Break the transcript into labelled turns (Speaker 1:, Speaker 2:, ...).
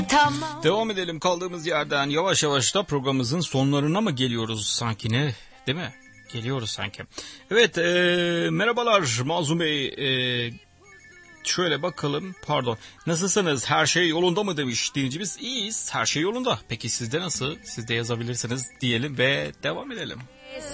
Speaker 1: Tamam.
Speaker 2: Devam edelim kaldığımız yerden. Yavaş yavaş da programımızın sonlarına mı geliyoruz sanki, ne? Değil mi? Geliyoruz sanki. Evet, merhabalar Mazlum Bey. Şöyle bakalım, pardon. Nasılsınız? Her şey yolunda mı demiş dinleyicimiz. İyiyiz, her şey yolunda. Peki sizde nasıl? Siz de yazabilirsiniz diyelim ve devam edelim.